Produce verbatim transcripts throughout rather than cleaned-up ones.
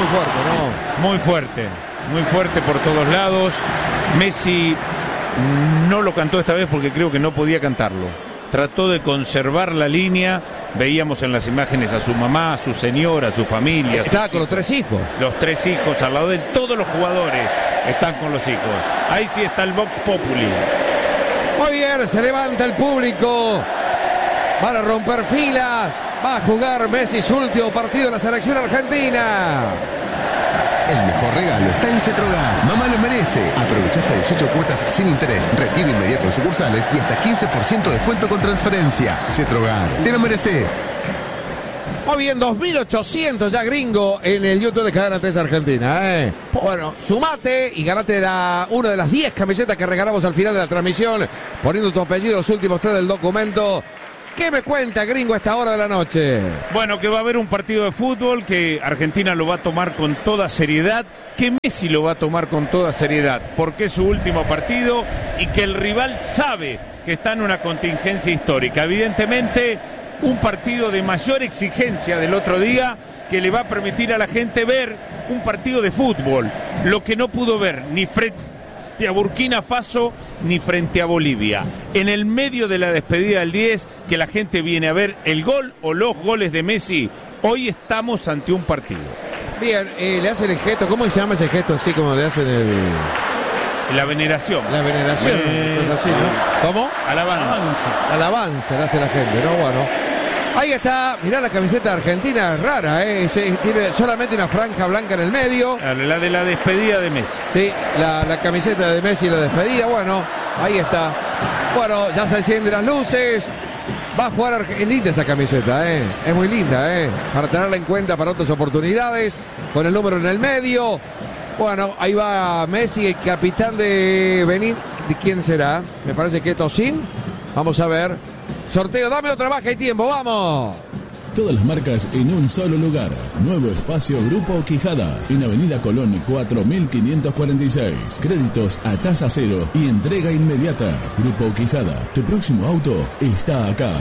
fuerte, ¿no? Muy fuerte, muy fuerte por todos lados. Messi no lo cantó esta vez porque creo que no podía cantarlo. Trató de conservar la línea. Veíamos en las imágenes a su mamá, a su señora, a su familia. Estaba con los tres hijos. Los tres hijos al lado de él. Todos los jugadores están con los hijos. Ahí sí está el Vox Populi. Muy bien, se levanta el público. Van a romper filas. Va a jugar Messi su último partido en la selección argentina. El mejor regalo está en Cetrogar. Mamá lo merece. Aprovecha hasta dieciocho cuotas sin interés, retiro inmediato en sucursales y hasta quince por ciento de descuento con transferencia. Cetrogar, te lo mereces. Muy bien, dos mil ochocientos ya gringo en el YouTube de Cadena tres Argentina. ¿eh? Bueno, sumate y ganate la, una de las diez camisetas que regalamos al final de la transmisión, poniendo tu apellido los últimos tres del documento. ¿Qué me cuenta, gringo, a esta hora de la noche? Bueno, que va a haber un partido de fútbol que Argentina lo va a tomar con toda seriedad, que Messi lo va a tomar con toda seriedad, porque es su último partido y que el rival sabe que está en una contingencia histórica. Evidentemente, un partido de mayor exigencia del otro día que le va a permitir a la gente ver un partido de fútbol, lo que no pudo ver ni frente a Burkina Faso ni frente a Bolivia. En el medio de la despedida del diez, que la gente viene a ver el gol o los goles de Messi, hoy estamos ante un partido. Bien, eh, le hacen el gesto, ¿cómo se llama ese gesto así como le hacen el... La veneración. La veneración, Eh, entonces así, ¿no? ¿Cómo? Alabanza. Alabanza le hace la gente, ¿no? Bueno. Ahí está, mirá la camiseta argentina, es rara, ¿eh? Se, tiene solamente una franja blanca en el medio. La de la despedida de Messi. Sí, la, la camiseta de Messi y la despedida, bueno, ahí está. Bueno, ya se encienden las luces. Va a jugar, es linda esa camiseta, ¿eh? Es muy linda, ¿eh? Para tenerla en cuenta para otras oportunidades, con el número en el medio. Bueno, ahí va Messi, el capitán de Benín. ¿De quién será? Me parece que es Tocín. Vamos a ver. Sorteo, dame otra baja y tiempo, vamos. Todas las marcas en un solo lugar. Nuevo espacio Grupo Quijada, en Avenida Colón cuatro mil quinientos cuarenta y seis. Créditos a tasa cero y entrega inmediata. Grupo Quijada, tu próximo auto está acá.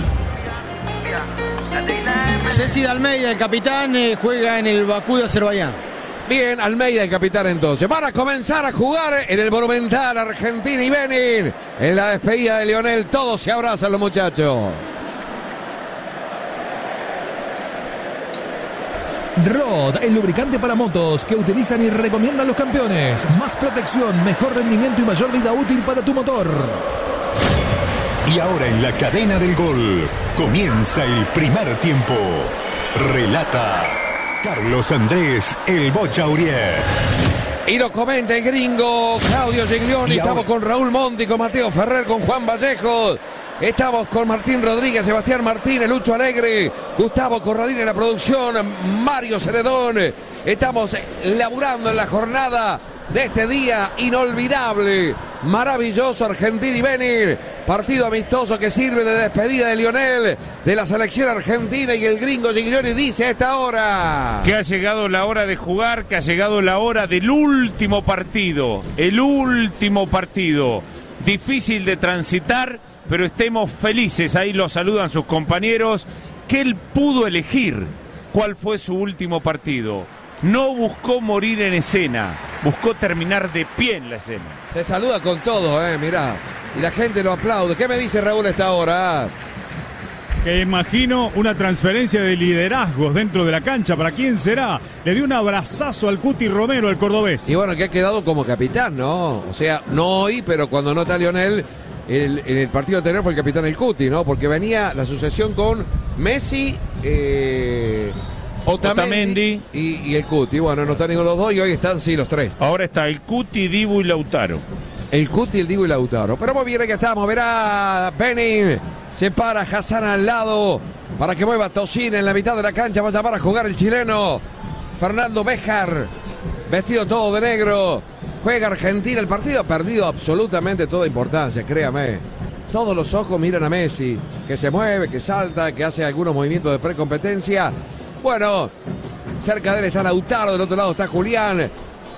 Ceci de Almeida, el capitán, eh, juega en el Bakú de Azerbaiyán. Bien, Almeida, el capitán entonces. Van a comenzar a jugar en el Monumental Argentina y Benin. En la despedida de Lionel, todos se abrazan los muchachos. Rod, el lubricante para motos que utilizan y recomiendan los campeones. Más protección, mejor rendimiento y mayor vida útil para tu motor. Y ahora en la cadena del gol comienza el primer tiempo. Relata Carlos Andrés El Bocha Uriet. Y nos comenta el gringo Claudio Giglioni. Estamos con Raúl Monti, con Mateo Ferrer, con Juan Vallejo. Estamos con Martín Rodríguez, Sebastián Martínez, Lucho Alegre, Gustavo Corradín en la producción, Mario Ceredón. Estamos laburando en la jornada de este día inolvidable, maravilloso, Argentina y Benin. Partido amistoso que sirve de despedida de Lionel, de la selección argentina, y el gringo Giglioni dice a esta hora que ha llegado la hora de jugar, que ha llegado la hora del último partido, el último partido, difícil de transitar, pero estemos felices, ahí lo saludan sus compañeros, que él pudo elegir cuál fue su último partido. No buscó morir en escena, buscó terminar de pie en la escena. Se saluda con todo, eh, mirá, y la gente lo aplaude. ¿Qué me dice Raúl a esta hora? Que imagino una transferencia de liderazgos dentro de la cancha. ¿Para quién será? Le dio un abrazazo al Cuti Romero, el cordobés. Y bueno, que ha quedado como capitán, ¿no? O sea, no hoy, pero cuando no está Lionel, el, en el partido anterior fue el capitán el Cuti, ¿no? Porque venía la sucesión con Messi, eh, Otamendi, Otamendi. Y, y el Cuti. Bueno, no están ninguno de los dos y hoy están, sí, los tres. Ahora está el Cuti, Dibu y Lautaro. El Cuti, el Dibu y Lautaro. Pero muy bien, que estamos. Verá Benin. Se para Hassan al lado para que mueva Tocín en la mitad de la cancha. Va a llamar a jugar el chileno Fernando Béjar, vestido todo de negro. Juega Argentina. El partido ha perdido absolutamente toda importancia, créame. Todos los ojos miran a Messi, que se mueve, que salta, que hace algunos movimientos de precompetencia. Bueno, cerca de él está Lautaro, del otro lado está Julián.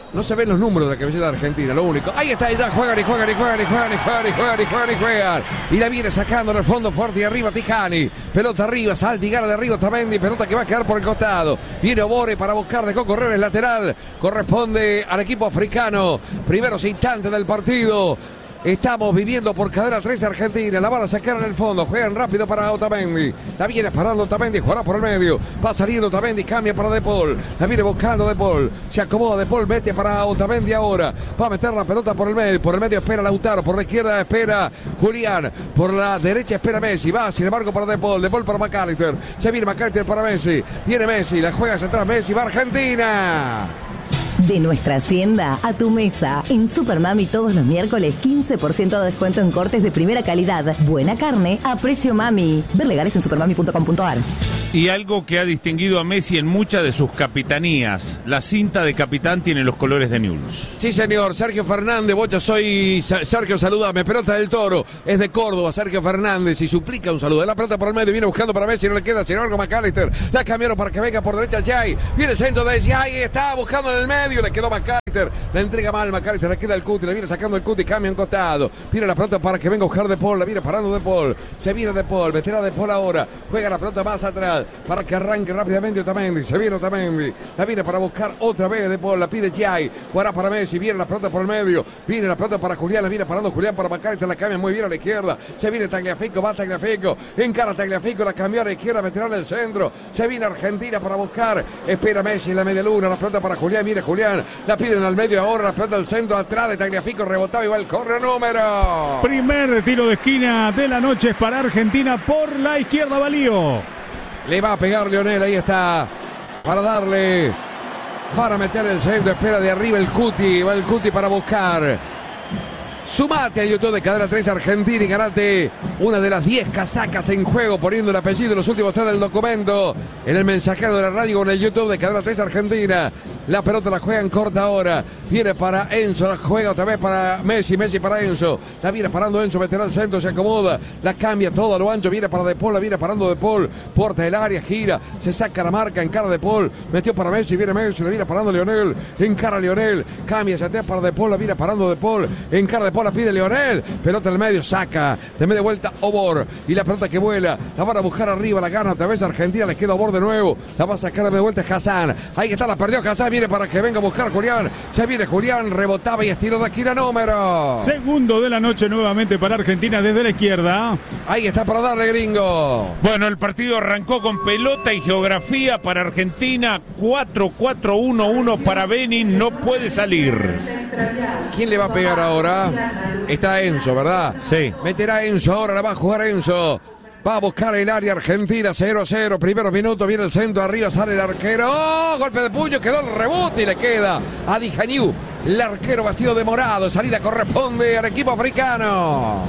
No se ven los números de la camiseta de Argentina, lo único. Ahí está, ya juegan y juegan y juegan y juegan y juegan y juegan y juegan y juegan. Y la viene sacando en el fondo fuerte y arriba Tijani. Pelota arriba, salta y gana de arriba Otamendi. Pelota que va a quedar por el costado. Viene Obore para buscar de Coco Correr el lateral. Corresponde al equipo africano. Primeros instantes del partido. Estamos viviendo por cadena tres Argentina. La van a sacar en el fondo. Juegan rápido para Otamendi. La viene parando Otamendi. Jugará por el medio. Va saliendo Otamendi. Cambia para De Paul. La viene buscando De Paul. Se acomoda De Paul. Mete para Otamendi ahora. Va a meter la pelota por el medio. Por el medio espera Lautaro. Por la izquierda espera Julián. Por la derecha espera Messi. Va sin embargo para De Paul. De Paul para McAllister. Se viene McAllister para Messi. Viene Messi. La juega hacia atrás Messi. Va Argentina. De nuestra hacienda a tu mesa. En Supermami todos los miércoles quince por ciento de descuento en cortes de primera calidad. Buena carne a precio mami. Ver legales en supermami punto com punto a r. Y algo que ha distinguido a Messi en muchas de sus capitanías. La cinta de capitán tiene los colores de Newell's. Sí, señor. Sergio Fernández. Bocha, soy Sergio, saludame. Pelota del Toro. Es de Córdoba. Sergio Fernández. Y suplica un saludo. La pelota por el medio. Viene buscando para Messi. No le queda. Sin embargo, McAllister. La cambiaron para que venga por derecha Jay. Viene el centro de Jay. Está buscando en el medio. Le quedó McAllister. La entrega mal McAllister. Le queda el Cuti. Le viene sacando el Cuti. Cambia un costado. Viene la pelota para que venga a buscar De Paul. La viene parando De Paul. Se viene De Paul. Meterá De Paul ahora. Juega la pelota más atrás. Para que arranque rápidamente Otamendi. Se viene Otamendi. La viene para buscar otra vez De Paul. La pide Jay. Jugará para Messi. Viene la pelota por el medio. Viene la pelota para Julián. La viene parando Julián para McAllister. La cambia muy bien a la izquierda. Se viene Tagliafico. Va Tagliafico. Encara Tagliafico. La cambió a la izquierda. Meterá en el centro. Se viene Argentina para buscar. Espera Messi en la media luna. La pelota para Julián. Viene Julián. La piden al medio ahora. La pelota al centro. Atrás de Tagliafico. Rebotaba y va el corner número. Primer tiro de esquina de la noche es para Argentina por la izquierda. Valío. Le va a pegar Lionel, ahí está, para darle, para meter el centro, espera de arriba el Cuti, va el Cuti para buscar. Sumate al YouTube de Cadena tres Argentina y ganate una de las diez casacas en juego, poniendo el apellido de los últimos tres del documento en el mensajero de la radio con el YouTube de Cadena tres Argentina. La pelota la juegan corta ahora. Viene para Enzo, la juega otra vez para Messi, Messi para Enzo. La viene parando Enzo, meterá al centro, se acomoda. La cambia todo a lo ancho, viene para De Paul, la viene parando De Paul. Puerta del área, gira, se saca la marca, encara De Paul. Metió para Messi, viene Messi, la viene parando Lionel. Encara Lionel, cambia, se atea para De Paul, la viene parando De Paul. Encara De Paul, la pide Lionel. Pelota en el medio, saca. De media vuelta, Obor. Y la pelota que vuela, la van a buscar arriba, la gana otra vez Argentina, le queda Obor de nuevo. La va a sacar de media vuelta Hassan. Ahí está, la perdió Hassan, viene para que venga a buscar Julián. Se viene Julián, rebotaba y estiró de esquina número. Segundo de la noche nuevamente para Argentina desde la izquierda. Ahí está para darle, gringo. Bueno, el partido arrancó con pelota y geografía para Argentina. cuatro cuatro uno uno para Benin. No puede salir. ¿Quién le va a pegar ahora? Está Enzo, ¿verdad? Sí. Meterá Enzo ahora, la va a jugar Enzo. Va a buscar el área Argentina, cero cero. Primeros minutos, viene el centro, arriba sale el arquero. ¡Oh! Golpe de puño, quedó el rebote y le queda a Dijaniu. El arquero vestido de morado. Salida corresponde al equipo africano.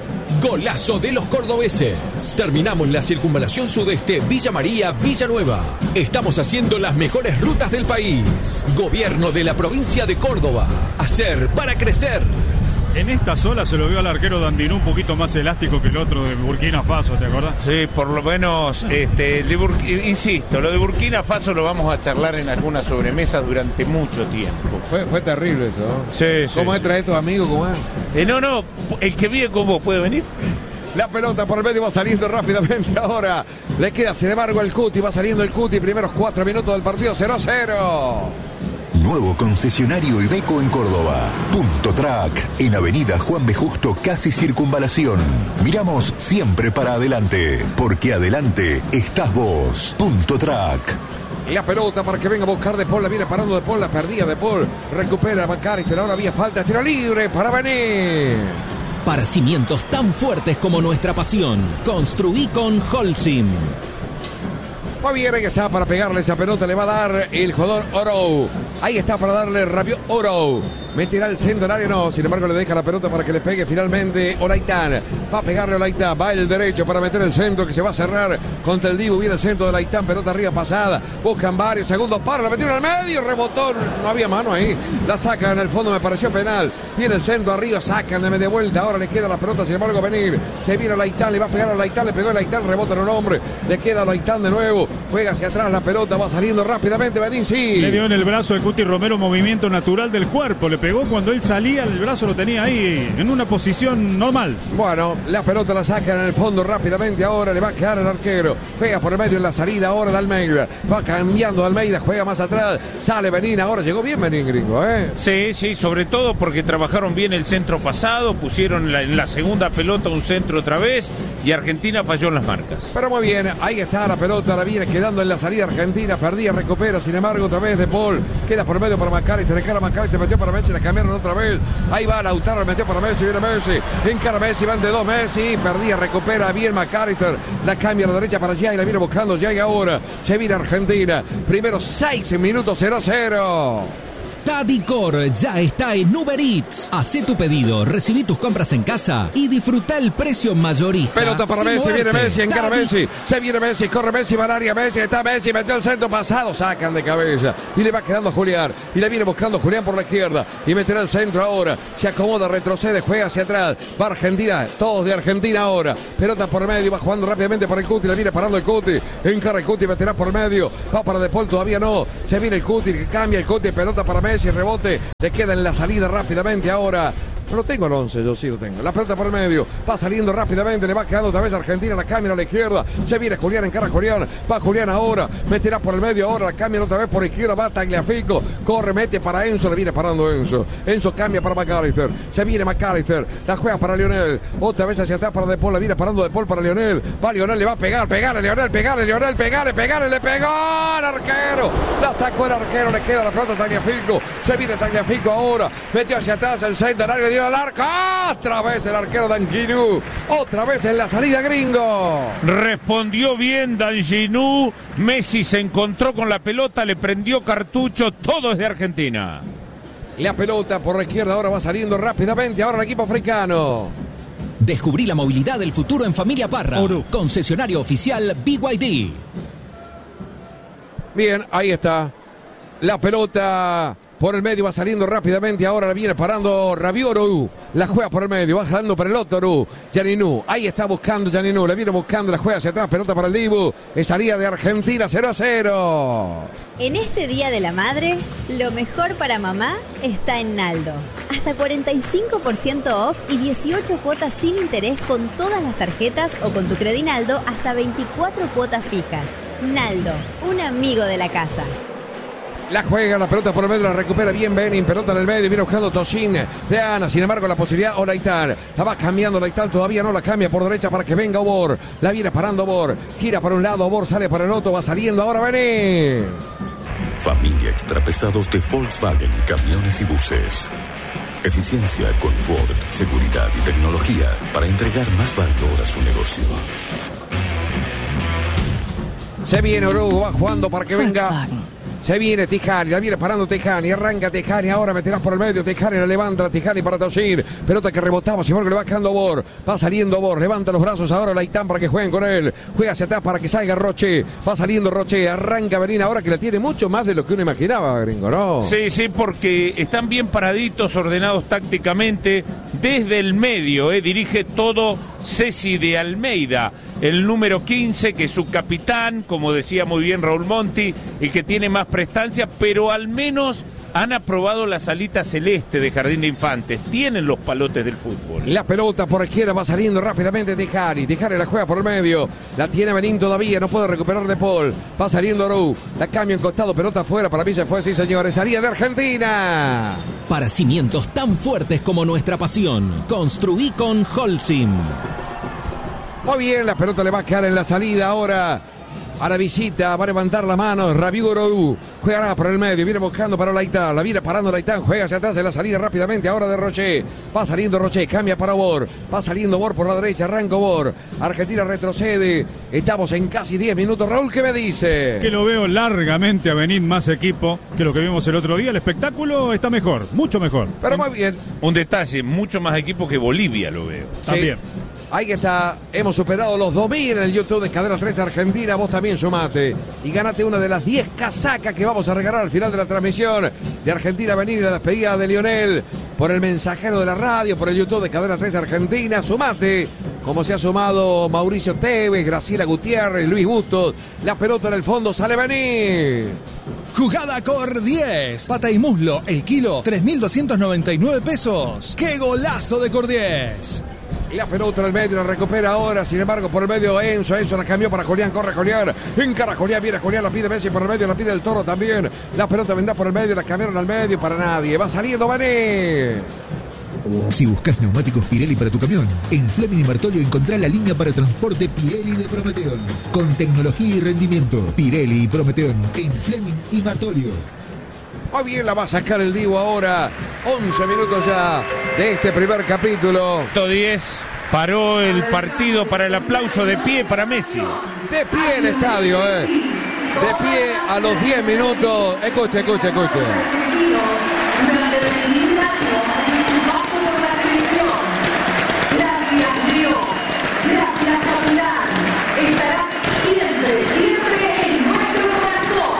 Golazo de los cordobeses. Terminamos la circunvalación sudeste Villa María, Villanueva. Estamos haciendo las mejores rutas del país. Gobierno de la provincia de Córdoba. Hacer para crecer. En esta sola se lo vio al arquero Dandinú un poquito más elástico que el otro de Burkina Faso, ¿te acordás? Sí, por lo menos, este, de Bur- insisto, lo de Burkina Faso lo vamos a charlar en algunas sobremesas durante mucho tiempo. Fue, fue terrible eso, ¿no? Sí, sí. ¿Cómo sí. es traer estos amigos? ¿Cómo es? Eh, no, no, el que vive con vos puede venir. La pelota por el medio va saliendo rápidamente ahora. Le queda sin embargo el Cuti, va saliendo el Cuti. Primeros cuatro minutos del partido, cero cero. Nuevo concesionario Iveco en Córdoba. Punto Track, en Avenida Juan B. Justo, casi Circunvalación. Miramos siempre para adelante, porque adelante estás vos. Punto Track. La pelota para que venga a buscar De Paul, la viene parando De Paul, la perdía De Paul. Recupera McAllister, ahora había falta, tiro libre para venir. Para cimientos tan fuertes como nuestra pasión, construí con Holcim. Va bien, ahí está para pegarle esa pelota, le va a dar el jugador Oro. Ahí está para darle Rabiot Oro. Meterá el centro del área, no. Sin embargo, le deja la pelota para que le pegue finalmente Olaitán. Va a pegarle Olaitán. Va el derecho para meter el centro que se va a cerrar contra el Dibu. Viene el centro de Olaitán. Pelota arriba pasada. Buscan varios segundos para. La metieron al medio. Rebotó. No había mano ahí. La sacan en el fondo. Me pareció penal. Viene el centro arriba. Sacan de media vuelta. Ahora le queda la pelota. Sin embargo, venir. Se viene Olaitán. Le va a pegar a Olaitán. Le pegó a Olaitán. Rebota en un hombre. Le queda a Olaitán de nuevo. Juega hacia atrás la pelota. Va saliendo rápidamente. Benín, sí. Le dio en el brazo el Cuti Romero movimiento natural del cuerpo. Le pegó cuando él salía. El brazo lo tenía ahí en una posición normal. Bueno, la pelota la sacan en el fondo rápidamente. Ahora le va a quedar el arquero. Juega por el medio en la salida ahora de Almeida. Va cambiando de Almeida. Juega más atrás. Sale Benín. Ahora llegó bien Benín, gringo, ¿eh? Sí, sí, sobre todo porque trabajaron bien el centro pasado. Pusieron la, en la segunda pelota un centro otra vez. Y Argentina falló en las marcas. Pero muy bien. Ahí está la pelota. La viene quedando en la salida Argentina. Perdía, recupera. Sin embargo, otra vez de Paul. Queda por medio para McAllister. De cara a McAllister. Metió para Messi. La cambiaron otra vez. Ahí va Lautaro. Metió para Messi. Viene Messi. Encara Messi. Van de dos Messi. Perdía, recupera bien McAllister. La cambia a la derecha para allá y la viene buscando. Ya y ahora se viene Argentina. Primero seis minutos cero a cero. Tadicor ya está en Uber Eats. Hacé tu pedido, recibí tus compras en casa y disfruta el precio mayorista. Pelota para Messi, muerte. viene Messi, encara Messi. Se viene Messi, corre Messi, va al área Messi, está Messi, metió el centro pasado, sacan de cabeza. Y le va quedando a Julián. Y le viene buscando Julián por la izquierda. Y meterá el centro ahora. Se acomoda, retrocede, juega hacia atrás. Va Argentina, todos de Argentina ahora. Pelota por medio, va jugando rápidamente para el Cuti. Le viene parando el Cuti. Encara el Cuti, meterá por medio. Va para De Paul, todavía no. Se viene el Cuti, cambia el Cuti, pelota para Messi. Rebote, le queda en la salida rápidamente ahora. No lo tengo el once, yo sí lo tengo. La pelota por el medio, va saliendo rápidamente, le va quedando otra vez Argentina, la cambia a la izquierda. Se viene Julián, encara a Julián, va Julián ahora, meterá por el medio ahora, la cambia otra vez por izquierda, va Tagliafico, corre, mete para Enzo, le viene parando Enzo. Enzo cambia para McAllister, se viene McAllister, la juega para Lionel, otra vez hacia atrás para De Paul, la viene parando De Paul para Lionel. Va Lionel, le va a pegar, pegarle Lionel, pegarle Lionel, pegarle, pegarle, le pegó al arquero. La sacó el arquero, le queda la pelota a Tagliafico, se viene Tagliafico ahora, metió hacia atrás el centro, le dio al arco. Otra vez el arquero Danquinú. Otra vez en la salida, gringo. Respondió bien Danquinú. Messi se encontró con la pelota, le prendió cartucho. Todo es de Argentina. La pelota por la izquierda ahora va saliendo rápidamente. Ahora el equipo africano. Descubrí la movilidad del futuro en Familia Parra. Oro. Concesionario oficial B Y D. Bien, ahí está. La pelota por el medio va saliendo rápidamente. Ahora la viene parando Rabiot. La juega por el medio. Va jalando para el otro. Gianninú. Ahí está buscando Gianninú. La viene buscando. La juega hacia atrás. Pelota para el Dibu. Es salida de Argentina. cero a cero. En este Día de la Madre, lo mejor para mamá está en Naldo. Hasta cuarenta y cinco por ciento off y dieciocho cuotas sin interés con todas las tarjetas o con tu Credinaldo hasta veinticuatro cuotas fijas. Naldo, un amigo de la casa. La juega, la pelota por el medio, la recupera bien Benin, pelota en el medio, viene buscando Toshin de Ana, sin embargo la posibilidad Olaitán, la va cambiando Olaitán, todavía no la cambia por derecha para que venga Obor, la viene parando Obor, gira para un lado, Obor sale para el otro, va saliendo ahora Benin. Familia extrapesados de Volkswagen, camiones y buses. Eficiencia, confort, seguridad y tecnología para entregar más valor a su negocio. Se viene Orugo, va jugando para que venga. Se viene Tijani, la viene parando Tijani, arranca Tijani, ahora meterás por el medio, Tijani la levanta, Tijani para Toshin, pelota que rebotaba, sin embargo le va quedando Bor, va saliendo Bor, levanta los brazos ahora Laitán para que jueguen con él, juega hacia atrás para que salga Roche, va saliendo Roche, arranca Benín ahora que la tiene mucho más de lo que uno imaginaba, gringo, ¿no? Sí, sí, porque están bien paraditos, ordenados tácticamente, desde el medio, eh, dirige todo Ceci de Almeida, el número quince, que es su capitán, como decía muy bien Raúl Monti, el que tiene más prestancia, pero al menos han aprobado la salita celeste de Jardín de Infantes, tienen los palotes del fútbol. La pelota por izquierda va saliendo rápidamente Tijani, Tijani la juega por el medio, la tiene Benín todavía, no puede recuperar De Paul, va saliendo Aru, la cambia en costado, pelota afuera, para mí se fue, sí señores, salida de Argentina. Para cimientos tan fuertes como nuestra pasión, construí con Holcim. Muy bien, la pelota le va a quedar en la salida ahora a la visita, va a levantar la mano, Rabiu Gorou, jugará por el medio, viene buscando para Olaitán, la viene parando Olaitán, juega hacia atrás en la salida rápidamente, ahora de Roché, va saliendo Roché, cambia para Bor, va saliendo Bor por la derecha, arranca Bor, Argentina retrocede, estamos en casi diez minutos, Raúl, ¿qué me dice? Que lo veo largamente a Benín más equipo que lo que vimos el otro día, el espectáculo está mejor, mucho mejor. Pero muy bien. Un detalle, mucho más equipo que Bolivia lo veo. Sí. También. Ahí está, hemos superado los dos mil en el YouTube de Cadena tres Argentina, vos también sumate y ganate una de las diez casacas que vamos a regalar al final de la transmisión de Argentina Venir y la despedida de Lionel por el mensajero de la radio, por el YouTube de Cadena tres Argentina, sumate, como se ha sumado Mauricio Tevez, Graciela Gutiérrez, Luis Bustos, la pelota en el fondo, sale Venir. Jugada Cor diez. Pata y muslo, el kilo, tres mil doscientos noventa y nueve pesos. ¡Qué golazo de Cor diez! La pelota en el medio, la recupera ahora, sin embargo, por el medio Enzo, Enzo la cambió para Julián, corre Julián, encara Julián, viene Julián, la pide Messi por el medio, la pide el Toro también, la pelota vendrá por el medio, la cambiaron al medio para nadie, va saliendo Vané. Si buscas neumáticos Pirelli para tu camión, en Fleming y Martolio encontrá la línea para transporte Pirelli de Prometeon, con tecnología y rendimiento. Pirelli y Prometeon en Fleming y Martolio. Muy bien, la va a sacar el Divo ahora. once minutos ya de este primer capítulo. diez. Paró el partido para el aplauso de pie para Messi. De pie el estadio, eh. De pie a los diez minutos. Escuche, escuche, escuche. Gracias, Leo. Gracias, capitán. Estarás siempre, siempre en nuestro corazón.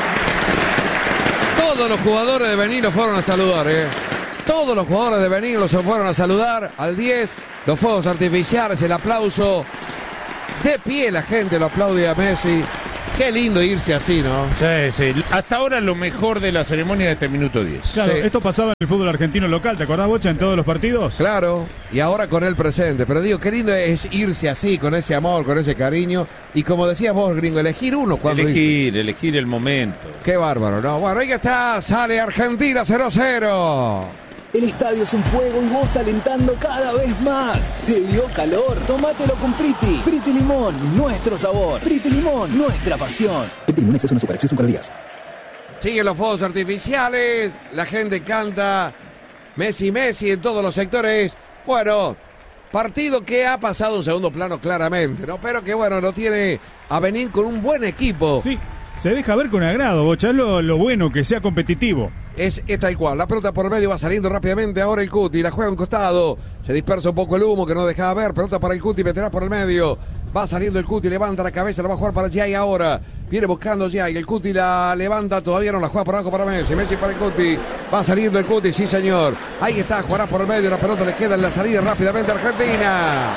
Todos los jugadores de Benín los fueron a saludar, eh. Todos los jugadores de Benín los fueron a saludar al diez. Los fuegos artificiales, el aplauso. De pie la gente lo aplaude a Messi. Qué lindo irse así, ¿no? Sí, sí. Hasta ahora lo mejor de la ceremonia de este minuto diez. Claro, Sí. esto pasaba en el fútbol argentino local, ¿te acordás, Bocha, en todos los partidos? Claro, y ahora con el presente. Pero digo, qué lindo es irse así, con ese amor, con ese cariño. Y como decías vos, gringo, elegir uno cuando Elegir, irse. elegir el momento. Qué bárbaro, ¿no? Bueno, ahí está, sale Argentina cero a cero. El estadio es un fuego y vos alentando cada vez más. ¿Te dio calor? Tómatelo con Priti. Priti Limón, nuestro sabor. Priti Limón, nuestra pasión. Priti Limón es una super exceso en calorías. Siguen los fuegos artificiales, la gente canta Messi, Messi en todos los sectores. Bueno, partido que ha pasado a un segundo plano claramente, ¿no? Pero que bueno, lo tiene a venir con un buen equipo. Sí, se deja ver con agrado, Bocha, es lo, lo bueno que sea competitivo. Es, es tal cual, la pelota por el medio va saliendo rápidamente ahora el Cuti, la juega a un costado, se dispersa un poco el humo que no dejaba ver, pelota para el Cuti, meterá por el medio, va saliendo el Cuti, levanta la cabeza, la va a jugar para Giai ahora, viene buscando Giai, el Cuti la levanta, todavía no la juega por abajo para Messi, Messi para el Cuti, va saliendo el Cuti, sí señor, ahí está, jugará por el medio, la pelota le queda en la salida rápidamente a Argentina.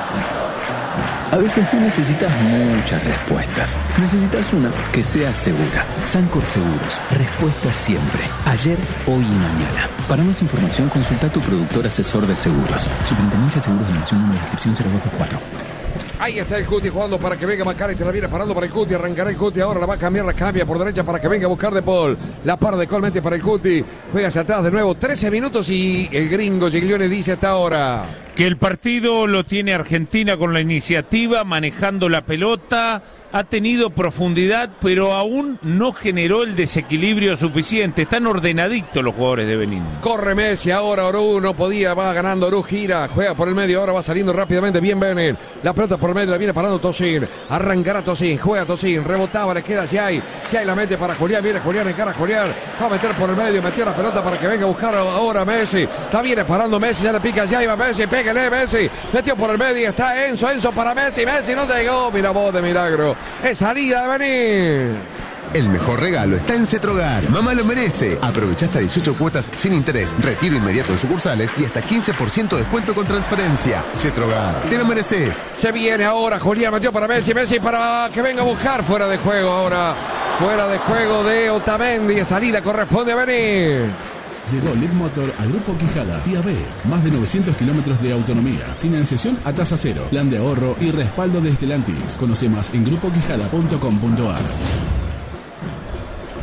A veces no necesitas muchas respuestas. Necesitas una que sea segura. Sancor Seguros. Respuesta siempre. Ayer, hoy y mañana. Para más información, consulta a tu productor asesor de seguros. Superintendencia de Seguros de la Nación, número de inscripción cero dos dos cuatro. Ahí está el Cuti jugando para que venga Macari, te la viene parando para el Cuti, arrancará el Cuti, ahora la va a cambiar, la cambia por derecha para que venga a buscar De Paul, la para de Col, mete para el Cuti, juega hacia atrás de nuevo, trece minutos y el gringo Giglione dice hasta ahora que el partido lo tiene Argentina con la iniciativa, manejando la pelota, ha tenido profundidad, pero aún no generó el desequilibrio suficiente. Están ordenaditos los jugadores de Benín. Corre Messi, ahora Orú no podía, va ganando Orú, gira, juega por el medio, ahora va saliendo rápidamente, bien Benín, la pelota por el medio, la viene parando Tosin, arrancará Tosin, juega Tosin, rebotaba, le queda Giai, Giai la mete para Julián, viene Julián, encara a Julián, va a meter por el medio, metió la pelota para que venga a buscar ahora Messi, está bien parando Messi, ya le pica Giai, va Messi, pégale Messi, metió por el medio, está Enzo, Enzo para Messi, Messi no llegó, mira vos de milagro, es salida de Benín. El mejor regalo está en Cetrogar. Mamá lo merece. Aprovecha hasta dieciocho cuotas sin interés, retiro inmediato de sucursales y hasta quince por ciento de descuento con transferencia. Cetrogar, te lo mereces. Se viene ahora, Julián metió para Messi, Messi para que venga a buscar, fuera de juego ahora. Fuera de juego de Otamendi, salida corresponde a Benín. Llegó Lip Motor a Grupo Quijada. Vía B. Más de novecientos kilómetros de autonomía. Financiación a tasa cero. Plan de ahorro y respaldo de Stellantis. Conoce más en grupo quijada punto com punto a r.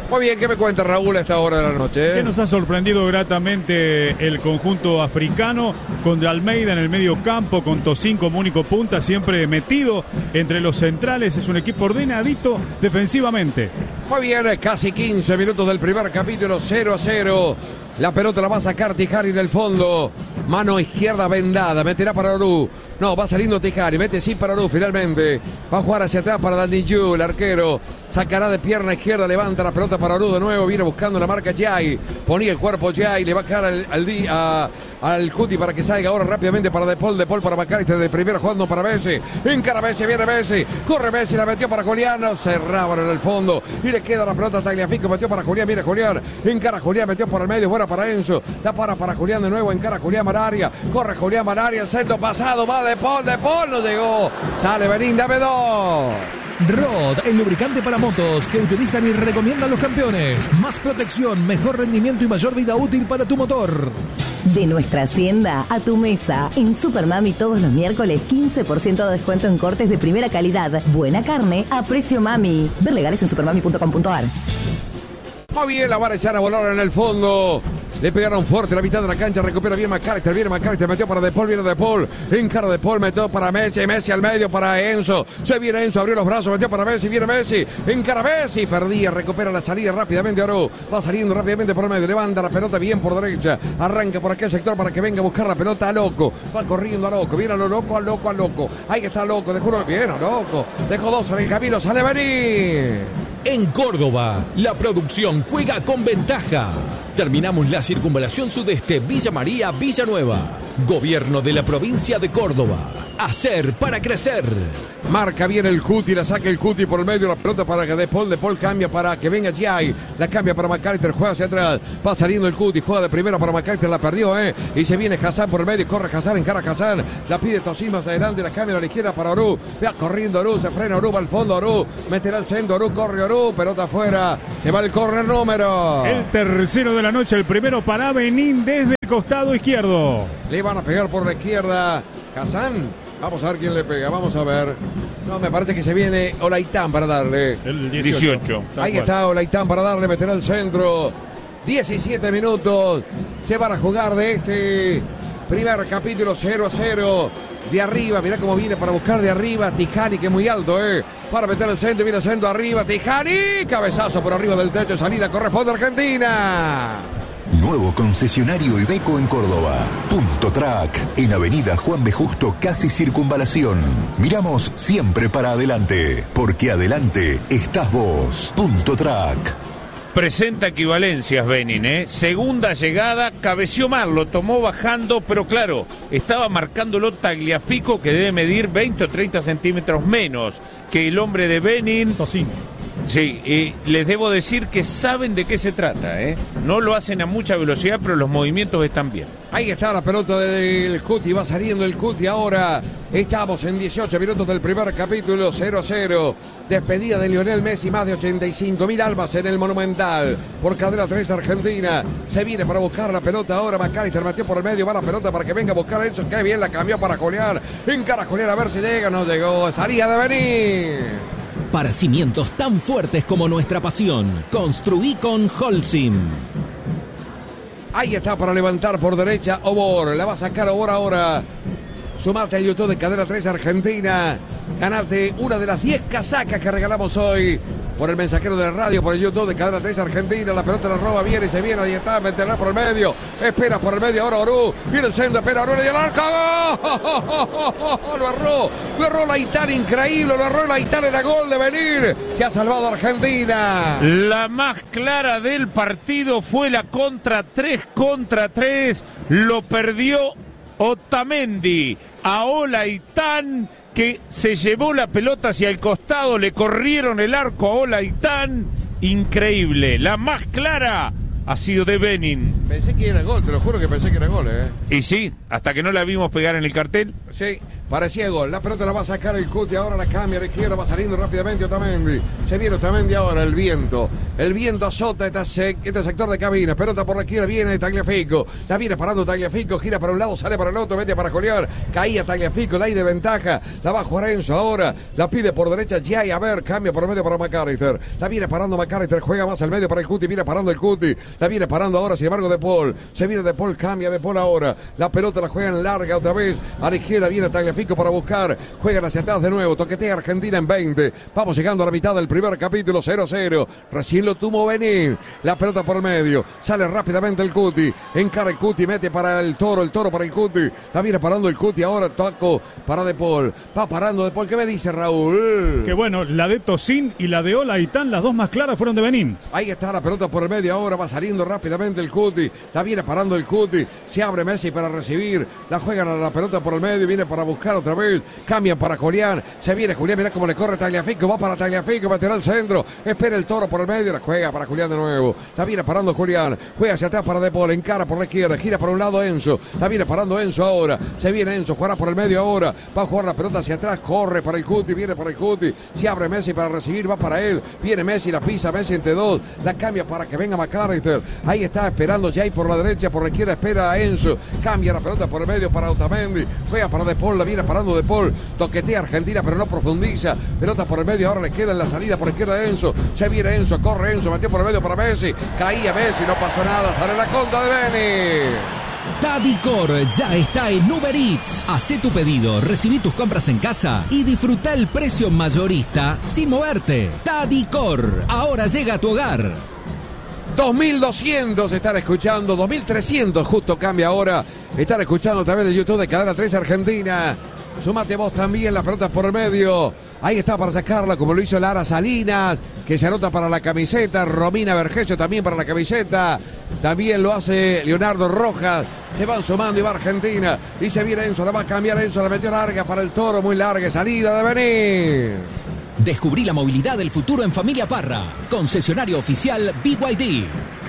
Muy bien, ¿qué me cuenta Raúl a esta hora de la noche? Que nos ha sorprendido gratamente el conjunto africano con de Almeida en el medio campo, con Tocín como único punta, siempre metido entre los centrales. Es un equipo ordenadito defensivamente. Muy bien, casi quince minutos del primer capítulo, cero a cero. La pelota la va a sacar Tijari en el fondo. Mano izquierda vendada, meterá para Orú. No, va saliendo Tijari, mete sí para Orú finalmente. Va a jugar hacia atrás para Dandiyu, el arquero. Sacará de pierna izquierda, levanta la pelota para Orú de nuevo. Viene buscando la marca Jai. Ponía el cuerpo Jai, le va a quedar al, al, a, al Cuti para que salga ahora rápidamente para De Paul. De Paul para Macalister, de primera jugando para Messi. Encara Messi, viene Messi. Corre Messi, la metió para Julián. Cerraban en el fondo. Y le queda la pelota a Tagliafico, metió para Julián, viene Julián. Encara Julián, metió por el medio, buena para Enzo. La para para Julián de nuevo, encara Julián Mararia. Corre Julián Mararia, el centro pasado, va De Paul, De Paul no llegó. Sale Benín, dame dos. Rod, el lubricante para motos que utilizan y recomiendan los campeones. Más protección, mejor rendimiento y mayor vida útil para tu motor. De nuestra hacienda a tu mesa. En Supermami todos los miércoles quince por ciento de descuento en cortes de primera calidad. Buena carne a precio mami. Ver legales en supermami punto com punto a r. Muy bien, la van a echar a volar en el fondo. Le pegaron fuerte la mitad de la cancha, recupera bien Macalister, viene Macalister, metió para De Paul, viene De Paul, encara De Paul, metió para Messi, Messi al medio para Enzo, se viene Enzo, abrió los brazos, metió para Messi, viene Messi, encara Messi, perdía, recupera la salida rápidamente Oro, va saliendo rápidamente por el medio, levanta la pelota bien por derecha, arranca por aquel sector para que venga a buscar la pelota a Loco, va corriendo a Loco, viene a lo Loco, a Loco, a Loco, ahí está Loco, dejó uno, bien a Loco, dejó dos en el camino, sale venir. En Córdoba, la producción juega con ventaja. Terminamos la circunvalación sudeste Villa María, Villanueva. Gobierno de la provincia de Córdoba. Hacer para crecer. Marca bien el Cuti, la saca el Cuti por el medio, la pelota para que De Paul, De Paul cambia para que venga Jai, la cambia para Macalister, juega hacia atrás, va saliendo el Cuti, juega de primera para Macalister, la perdió, eh, y se viene Hassan por el medio, corre Hassan, encara Hassan, la pide Tocín más adelante, la cambia a la izquierda para Orú, va corriendo Orú, se frena Orú, va al fondo Orú, meterá el centro, Orú, corre Orú, pelota afuera, se va el córner número. El tercero de la noche, el primero para Benín desde el costado izquierdo. Le van a pegar por la izquierda, Hassan. Vamos a ver quién le pega, vamos a ver. No, me parece que se viene Olaitán para darle. El dieciocho. Ahí está Olaitán para darle, meterá el centro. diecisiete minutos. Se van a jugar de este primer capítulo cero a cero. De arriba, mirá cómo viene para buscar de arriba. Tijani, que es muy alto, eh. Para meter el centro, viene el centro arriba. Tijani, cabezazo por arriba del techo. Salida, corresponde a Argentina. Nuevo concesionario Iveco en Córdoba. Punto Track, en Avenida Juan B. Justo, casi Circunvalación. Miramos siempre para adelante, porque adelante estás vos. Punto Track. Presenta equivalencias Benin, ¿eh? Segunda llegada, cabeció mal, lo tomó bajando, pero claro, estaba marcándolo Tagliafico, que debe medir veinte o treinta centímetros menos que el hombre de Benin. Tocín. Sí, y les debo decir que saben de qué se trata, ¿eh? No lo hacen a mucha velocidad, pero los movimientos están bien. Ahí está la pelota del Cuti, va saliendo el Cuti ahora. Estamos en dieciocho minutos del primer capítulo, cero a cero. Despedida de Lionel Messi, más de ochenta y cinco mil almas en el Monumental. Por cadena tres Argentina. Se viene para buscar la pelota ahora. Macalister metió por el medio, va la pelota para que venga a buscar a Enzo. Qué bien, la cambió para Julián. Encara Julián a ver si llega, no llegó. Salía de venir. Para cimientos tan fuertes como nuestra pasión, construí con Holcim. Ahí está para levantar por derecha Obor. La va a sacar Obor ahora. Sumate al YouTube de Cadena tres Argentina. Ganate una de las diez casacas que regalamos hoy. Por el mensajero de radio, por el YouTube de Cadena tres Argentina. La pelota la roba, viene y se viene. Ahí está, meterá por el medio. Espera por el medio ahora Orú. Viene el centro, espera Orú y el arco. ¡Oh! Lo erró. Lo erró Olaitán, increíble. Lo erró Olaitán en el gol de venir. Se ha salvado Argentina. La más clara del partido fue la contra tres contra tres. Lo perdió Otamendi. A Olaitán, que se llevó la pelota hacia el costado, le corrieron el arco a Olaitán. Increíble, la más clara ha sido de Benin. Pensé que era gol, te lo juro que pensé que era gol, ¿eh? Y sí, hasta que no la vimos pegar en el cartel. Sí, Parecía gol. La pelota la va a sacar el Cuti. Ahora la cambia a la izquierda. Va saliendo rápidamente Otamendi. Se viene Otamendi ahora. El viento. El viento azota este, sec, este sector de cabina. Pelota por la izquierda. Viene Tagliafico. La viene parando Tagliafico. Gira para un lado. Sale para el otro. Mete para colear. Caía Tagliafico. La hay de ventaja. La va a jugar Enzo ahora. La pide por derecha. Ya a ver. Cambia por medio para McAllister. La viene parando McAllister. Juega más al medio para el Cuti. Viene parando el Cuti. La viene parando ahora. Sin embargo, De Paul. Se viene De Paul. Cambia De Paul ahora. La pelota la juegan larga otra vez. A la izquierda viene Tagliafico para buscar, juegan hacia atrás de nuevo, toquetea Argentina en veinte, vamos llegando a la mitad del primer capítulo, cero a cero, recién lo tuvo venir, la pelota por el medio, sale rápidamente el Cuti, encara el Cuti, mete para el Toro, el Toro para el Cuti, la viene parando el Cuti, ahora toco para De Paul, va parando De Paul, ¿qué me dice Raúl? Que bueno, la de Tocín y la de Olaitán, las dos más claras fueron de Benín. Ahí está la pelota por el medio, ahora va saliendo rápidamente el Cuti, la viene parando el Cuti, se abre Messi para recibir, la juegan a la pelota por el medio, viene para buscar otra vez, cambia para Julián, se viene Julián, mira cómo le corre Tagliafico, va para Tagliafico, va a tirar al centro, espera el Toro por el medio, la juega para Julián de nuevo, la viene parando Julián, juega hacia atrás para De Paul, encara por la izquierda, gira por un lado Enzo, la viene parando Enzo ahora, se viene Enzo, jugará por el medio ahora, va a jugar la pelota hacia atrás, corre para el Cuti, viene para el Cuti, se abre Messi para recibir, va para él, viene Messi, la pisa Messi entre dos, la cambia para que venga McAllister, ahí está esperando Jay por la derecha, por la izquierda espera a Enzo, cambia la pelota por el medio para Otamendi, juega para De Paul, la viene parando De Paul, toquetea Argentina pero no profundiza, pelota por el medio, ahora le queda en la salida por la izquierda de Enzo, se viene Enzo, corre Enzo, metió por el medio para Messi, caía Messi, no pasó nada, sale la contra de Beni. Tadicor ya está en Uber Eats. Hacé tu pedido, recibí tus compras en casa y disfruta el precio mayorista sin moverte. Tadicor, ahora llega a tu hogar. dos mil doscientos están escuchando, dos mil trescientos justo cambia ahora, están escuchando a través de YouTube de Cadena tres Argentina. Sumate vos también, las pelotas por el medio. Ahí está para sacarla, como lo hizo Lara Salinas, que se anota para la camiseta. Romina Vergesio también para la camiseta. También lo hace Leonardo Rojas. Se van sumando y va Argentina. Y se viene Enzo, la va a cambiar Enzo, la metió larga para el Toro, muy larga, salida de venir. Descubrí la movilidad del futuro en Familia Parra. Concesionario oficial B Y D.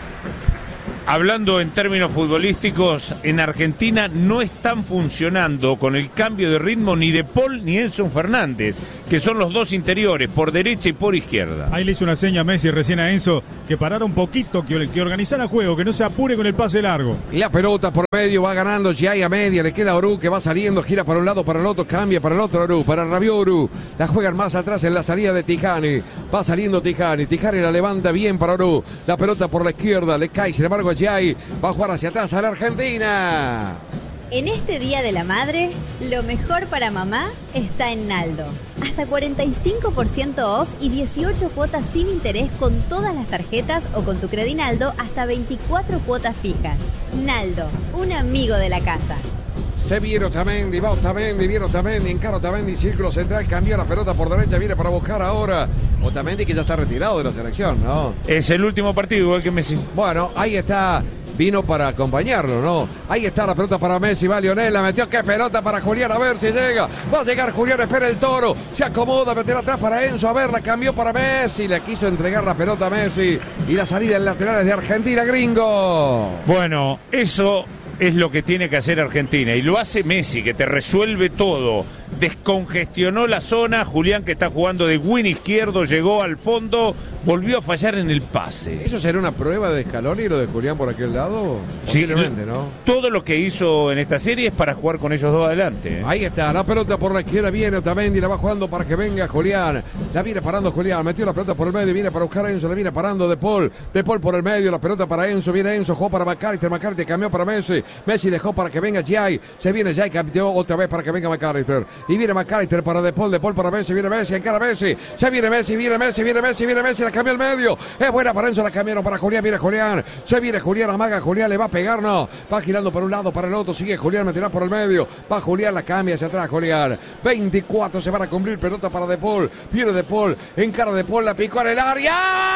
Hablando en términos futbolísticos, en Argentina no están funcionando con el cambio de ritmo ni De Paul ni Enzo Fernández, que son los dos interiores, por derecha y por izquierda. Ahí le hizo una seña a Messi recién a Enzo, que parara un poquito, que, que organizara el juego, que no se apure con el pase largo. Y la pelota por medio va ganando Giai a media, le queda a Oru, que va saliendo, gira para un lado, para el otro, cambia para el otro Oru, para Rabiot Oru, la juegan más atrás en la salida de Tijani, va saliendo Tijani, Tijani la levanta bien para Oru, la pelota por la izquierda, le cae, sin embargo Giai va a jugar hacia atrás a la Argentina. En este Día de la Madre, lo mejor para mamá está en Naldo. Hasta cuarenta y cinco por ciento off y dieciocho cuotas sin interés con todas las tarjetas o con tu Credinaldo hasta veinticuatro cuotas fijas. Naldo, un amigo de la casa. Se viene Otamendi, va Otamendi, viene Otamendi, encara Otamendi, círculo central, cambia la pelota por derecha, viene para buscar ahora Otamendi, que ya está retirado de la selección, ¿no? Es el último partido, igual que Messi. Bueno, ahí está, vino para acompañarlo, ¿no? Ahí está la pelota para Messi, va Lionel, la metió, qué pelota para Julián, a ver si llega, va a llegar Julián, espera el Toro, se acomoda, meterá atrás para Enzo, a ver, la cambió para Messi, le quiso entregar la pelota a Messi, y la salida en laterales de Argentina, gringo. Bueno, eso es lo que tiene que hacer Argentina, y lo hace Messi, que te resuelve todo. Descongestionó la zona, Julián, que está jugando de win izquierdo, llegó al fondo, volvió a fallar en el pase. ¿Eso será una prueba de Scaloni y lo de Julián por aquel lado? Posiblemente, sí, ¿no? Todo lo que hizo en esta serie es para jugar con ellos dos adelante. Ahí está, la pelota por la izquierda viene Otamendi, la va jugando para que venga Julián. La viene parando Julián, metió la pelota por el medio, viene para buscar a Enzo, la viene parando De Paul. De Paul por el medio, la pelota para Enzo, viene Enzo, jugó para McAllister, McAllister cambió para Messi. Messi dejó para que venga Giai, se viene Giai, cambió otra vez para que venga McAllister. Y viene McAllister para De Paul, De Paul para Messi, viene Messi, encara Messi, se viene Messi, viene Messi, viene Messi, viene Messi, la cambió al medio, es buena para Enzo, la cambiaron para Julián, viene Julián, se viene Julián, amaga Julián, le va a pegar, no, va girando por un lado, para el otro, sigue Julián, meterá por el medio, va Julián, la cambia hacia atrás Julián, veinticuatro se van a cumplir, pelota para De Paul, viene De Paul, encara De Paul, la picó en el área,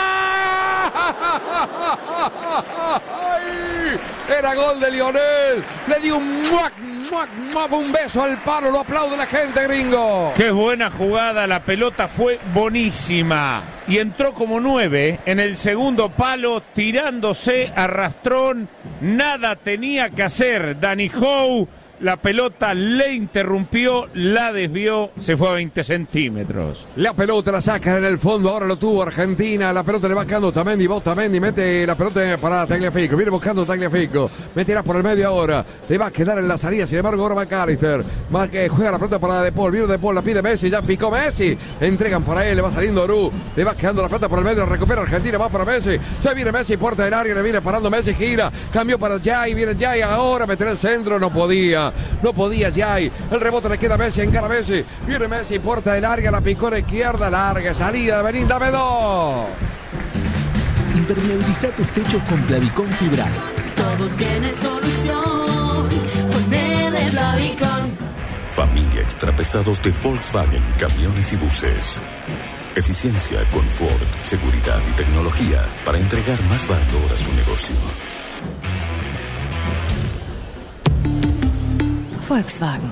era gol de Lionel, le dio un muac, muac, muac, un beso al palo, lo aplaude la gente, gringo. Qué buena jugada, la pelota fue buenísima y entró como nueve en el segundo palo, tirándose a rastrón, nada tenía que hacer Dani Howe, la pelota le interrumpió, la desvió, se fue a veinte centímetros. La pelota la saca en el fondo, ahora lo tuvo Argentina, la pelota le va quedando Otamendi, va Otamendi, mete la pelota para Tagliafico, viene buscando Tagliafico, meterá por el medio ahora, le va a quedar en la salida, sin embargo ahora McAllister, más que juega la pelota para De Paul, viene De Paul, la pide Messi, ya picó Messi, entregan para él, le va saliendo Orú, le va quedando la pelota por el medio, recupera Argentina, va para Messi, ya viene Messi, puerta del área, le viene parando Messi, gira, cambió para Jai, viene Jai ahora, meterá el centro, no podía. No podía Jai. El rebote le queda a Messi, encara Messi. Viene Messi, puerta de larga, la picó a la izquierda, larga salida de Benín, dame dos. Impermeabiliza tus techos con Plavicón Fibral. Todo tiene solución. Ponele Plavicón. Familia Extrapesados de Volkswagen, camiones y buses. Eficiencia, confort, seguridad y tecnología para entregar más valor a su negocio. Volkswagen.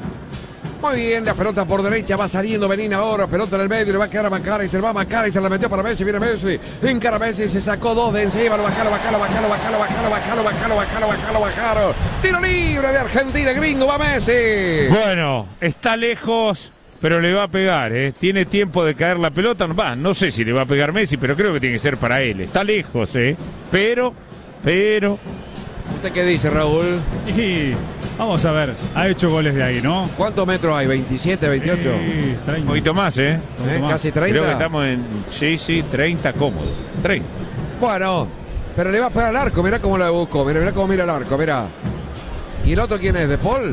Muy bien, la pelota por derecha, va saliendo Benín ahora, pelota en el medio, le va a quedar a McAllister, va a McAllister, la metió para Messi, viene Messi, encara Messi, se sacó dos de encima, lo bajaron, bajaron, bajaron, bajaron, bajaron, bajaron, bajaron, bajaron, bajaron, bajaron, tiro libre de Argentina, gringo, va Messi. Bueno, está lejos, pero le va a pegar, ¿eh? Tiene tiempo de caer la pelota, va, no sé si le va a pegar Messi, pero creo que tiene que ser para él, está lejos, ¿eh? Pero, pero... ¿Usted qué dice, Raúl? Y vamos a ver, ha hecho goles de ahí, ¿no? ¿Cuántos metros hay? ¿veintisiete, veintiocho? Sí, un poquito más, ¿eh? ¿Eh? Más. Casi treinta. Creo que estamos en, sí, sí, treinta cómodo. treinta. Bueno, pero le va a pegar al arco, mirá cómo la buscó, mirá, mirá cómo mira el arco, mirá. ¿Y el otro quién es? ¿De Paul?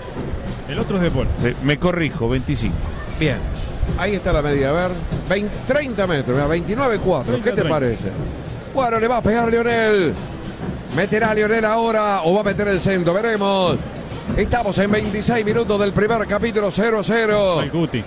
El otro es De Paul. Sí, me corrijo, veinticinco. Bien, ahí está la medida, a ver, veinte, treinta metros, mirá, veintinueve cuatro, ¿qué te treinta. Parece? Bueno, le va a pegar Lionel. Meterá Lionel ahora o va a meter el centro, veremos. Estamos en veintiséis minutos del primer capítulo, cero a cero. Va el Cuti.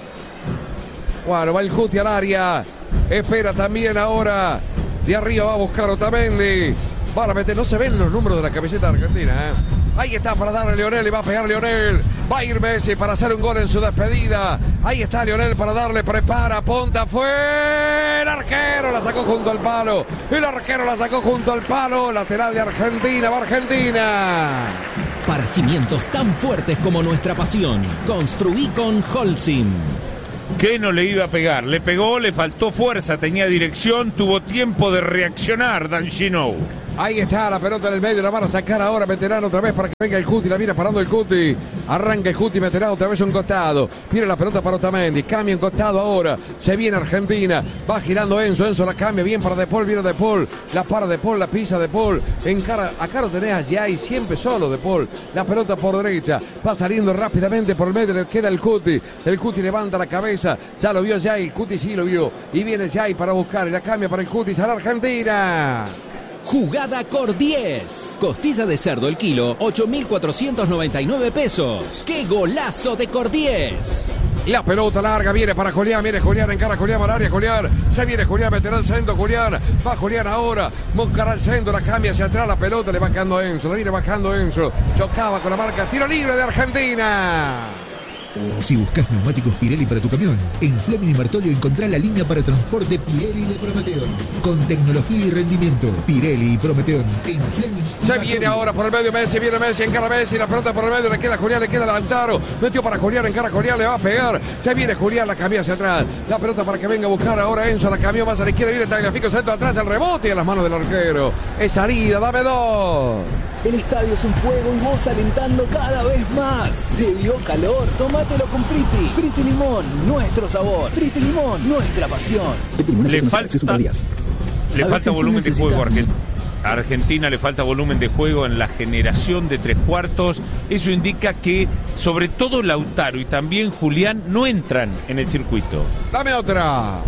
Bueno, va el Cuti al área. Espera también ahora. De arriba va a buscar Otamendi. Van a meter, no se ven los números de la camiseta de Argentina, ¿eh? Ahí está para darle a Lionel y va a pegar Lionel. Va a ir Messi para hacer un gol en su despedida. Ahí está Lionel para darle, prepara, punta, fue el arquero, la sacó junto al palo. El arquero la sacó junto al palo. Lateral de Argentina, va Argentina. Para cimientos tan fuertes como nuestra pasión, construí con Holcim. ¿Qué no le iba a pegar? Le pegó, le faltó fuerza, tenía dirección, tuvo tiempo de reaccionar, Dan Gino. Ahí está la pelota en el medio, la van a sacar ahora, meterán otra vez para que venga el Cuti, la viene parando el Cuti, arranca el Cuti, meterá otra vez un costado, viene la pelota para Otamendi, cambia un costado ahora, se viene Argentina, va girando Enzo, Enzo la cambia bien para De Paul, viene De Paul, la para De Paul, la pisa De Paul, encara, acá lo tenés a Jai, siempre solo De Paul, la pelota por derecha, va saliendo rápidamente por el medio, le queda el Cuti, el Cuti levanta la cabeza, ya lo vio Jai, Cuti sí lo vio, y viene Jai para buscar, y la cambia para el Cuti, sale Argentina. Jugada Cor diez. Costilla de cerdo el kilo, ocho mil cuatrocientos noventa y nueve pesos. ¡Qué golazo de Cor diez! La pelota larga viene para Julián, viene Julián, encara Julián al área, Julián, ya viene Julián, meterá el centro, Julián, va Julián ahora, buscará el centro, la cambia hacia atrás, la pelota le va bajando Enzo, la viene bajando Enzo, chocaba con la marca, tiro libre de Argentina. Si buscas neumáticos Pirelli para tu camión, en Fleming y Martolio encontrá la línea para transporte Pirelli de Prometeón. Con tecnología y rendimiento, Pirelli y Prometeón en Fleming. Se viene ahora por el medio Messi, viene Messi, encara Messi, la pelota por el medio, le queda Julián, le queda Lautaro, metió para Julián, encara Julián, le va a pegar, se viene Julián, la cambia hacia atrás, la pelota para que venga a buscar ahora Enzo, la cambió más a la izquierda, viene Tagliafico, centro atrás, el rebote a las manos del arquero, es salida, dame dos. El estadio es un fuego y vos alentando cada vez más. ¿Te dio calor? Tómatelo con Priti. Priti Limón, nuestro sabor. Priti Limón, nuestra pasión. Le falta, le falta volumen de juego a Argentina. A Argentina le falta volumen de juego en la generación de tres cuartos. Eso indica que sobre todo Lautaro y también Julián no entran en el circuito. Dame otra.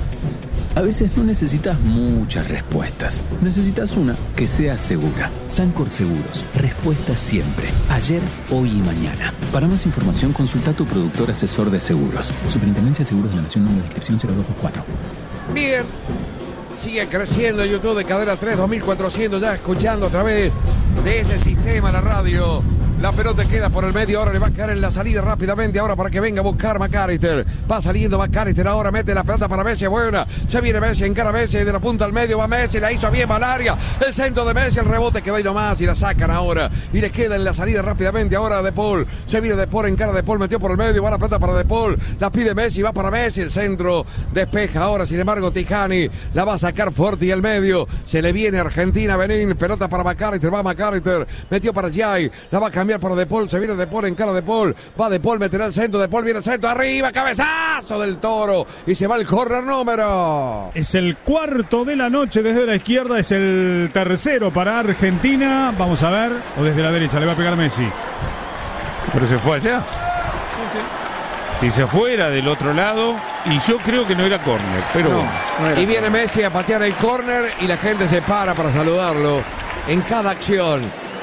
A veces no necesitas muchas respuestas. Necesitas una que sea segura. Sancor Seguros. Respuesta siempre. Ayer, hoy y mañana. Para más información, consulta a tu productor asesor de seguros. Superintendencia de Seguros de la Nación, número de inscripción cero dos dos cuatro. Bien. Sigue creciendo YouTube de Cadena tres, dos mil cuatrocientos ya escuchando a través de ese sistema la radio. La pelota queda por el medio, ahora le va a caer en la salida rápidamente, ahora para que venga a buscar McAllister. Va saliendo McAllister, ahora mete la pelota para Messi, buena. Se viene Messi, encara Messi, de la punta al medio va Messi, la hizo bien Malaria. El centro de Messi, el rebote quedó ahí nomás y la sacan ahora. Y le queda en la salida rápidamente, ahora De Paul. Se viene De Paul, encara De Paul, metió por el medio, va la pelota para De Paul. La pide Messi, va para Messi, el centro despeja ahora, sin embargo Tijani la va a sacar fuerte y el medio. Se le viene Argentina, Benín, pelota para McAllister, va McAllister, metió para Jai, la va a cambiar para De Paul, se viene De Paul, encara De Paul, va De Paul, meterá el centro, De Paul viene el centro, arriba, cabezazo del Toro y se va el córner número. Es el cuarto de la noche desde la izquierda, es el tercero para Argentina, vamos a ver, o desde la derecha, le va a pegar Messi. Pero se fue allá. Sí, sí. Si se fuera del otro lado, y yo creo que no era córner, pero no, bueno. No era. Y viene Messi a patear el córner y la gente se para para saludarlo en cada acción.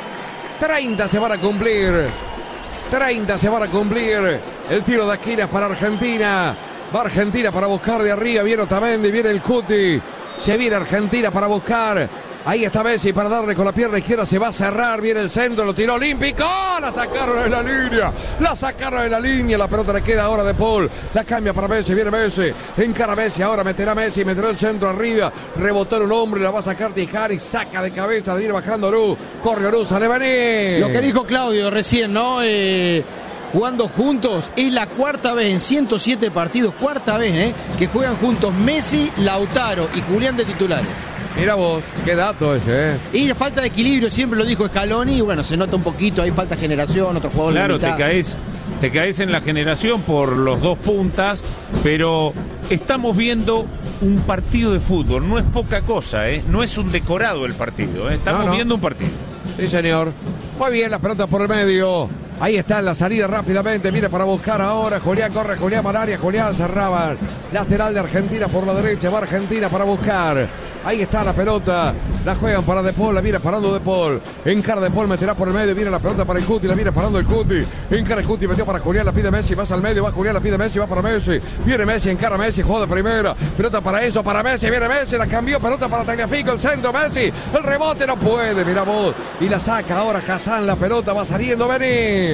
treinta se van a cumplir. treinta se van a cumplir. El tiro de esquina es para Argentina. Va Argentina para buscar de arriba. Viene Otamendi, viene el Cuti. Se viene Argentina para buscar. Ahí está Messi para darle con la pierna izquierda. Se va a cerrar. Viene el centro. Lo tiró Olímpico. La sacaron de la línea. La sacaron de la línea. La pelota le queda ahora De Paul. La cambia para Messi. Viene Messi. Encara Messi. Ahora meterá Messi. Meterá el centro arriba. Rebotó en un hombre. La va a sacar Tijani. Saca de cabeza. Viene bajando Oru. Corre Oru. Sale venir. Lo que dijo Claudio recién, ¿no? Eh... Jugando juntos, es la cuarta vez en ciento siete partidos, cuarta vez ¿eh? que juegan juntos Messi, Lautaro y Julián de titulares. Mira vos, qué dato ese, ¿eh? Y la falta de equilibrio, siempre lo dijo Scaloni, y bueno, se nota un poquito, hay falta de generación, otro jugador. Claro, te caes, te caes en la generación por los dos puntas, pero estamos viendo un partido de fútbol, no es poca cosa, ¿eh? No es un decorado el partido, ¿eh? Estamos no, no. viendo un partido. Sí, señor. Muy bien, la pelota por el medio. Ahí está en la salida rápidamente. Mira para buscar ahora. Julián corre, Julián Malaria. Julián cerraba. Lateral de Argentina por la derecha. Va Argentina para buscar. Ahí está la pelota. La juegan para De Paul. La viene parando De Paul. Encara De Paul. Meterá por el medio. Viene la pelota para el Cuti. La viene parando el Cuti. Encara el Cuti. Metió para Julián. La pide Messi. Va al medio. Va Julián. La pide Messi. Va para Messi. Viene Messi. Encara Messi. Juega de primera. Pelota para eso. Para Messi. Viene Messi. La cambió. Pelota para Tagliafico. El centro. Messi. El rebote no puede. Mira vos. Y la saca ahora Hassan. La pelota va saliendo. Vení.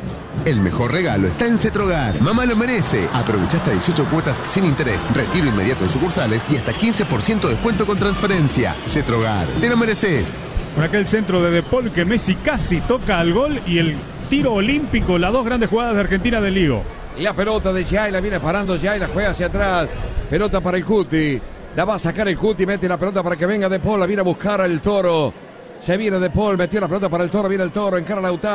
El mejor regalo está en Cetrogar. Mamá lo merece. Aprovecha hasta dieciocho cuotas sin interés, retiro inmediato en sucursales y hasta quince por ciento de descuento con transferencia. Cetrogar, te lo mereces. Por acá el centro de De Paul que Messi casi toca al gol y el tiro olímpico, las dos grandes jugadas de Argentina del Ligo. La pelota de Jai, la viene parando Jai, la juega hacia atrás. Pelota para el Cuti. La va a sacar el Cuti, mete la pelota para que venga De Paul, la viene a buscar al Toro. Se viene De Paul, metió la pelota para el Toro, viene el Toro, encara Lautaro.